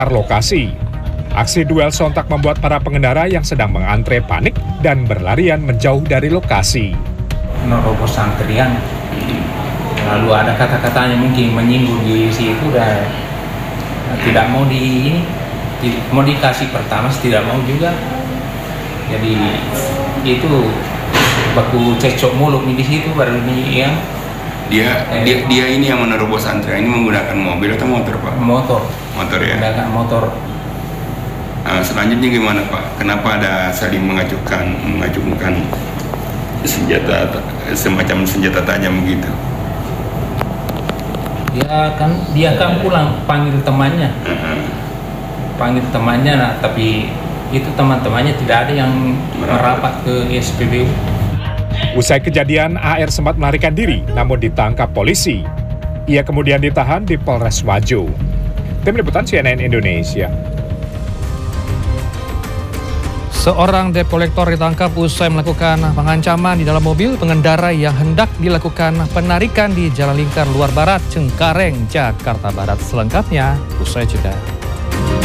lokasi. Aksi duel sontak membuat para pengendara yang sedang mengantre panik dan berlarian menjauh dari lokasi. Menerobos antrian, lalu ada kata-katanya mungkin menyinggung di situ dan tidak mau mau dikasih pertama, tidak mau juga. Jadi itu baku cecok mulut di situ baru ini yang dia ini yang menerobos antrian. Ini menggunakan mobil atau motor, Pak? Motor ya. Menggunakan motor. Selanjutnya gimana, Pak? Kenapa ada saling mengacungkan senjata, semacam senjata tajam begitu? Dia kan pulang panggil temannya, nah, tapi itu teman-temannya tidak ada yang merapat ke SPBU. Usai kejadian, AR sempat melarikan diri, namun ditangkap polisi. Ia kemudian ditahan di Polres Wajo. Tim Liputan CNN Indonesia. Seorang debt collector ditangkap usai melakukan pengancaman di dalam mobil pengendara yang hendak dilakukan penarikan di Jalan Lingkar Luar Barat, Cengkareng, Jakarta Barat. Selengkapnya usai jeda.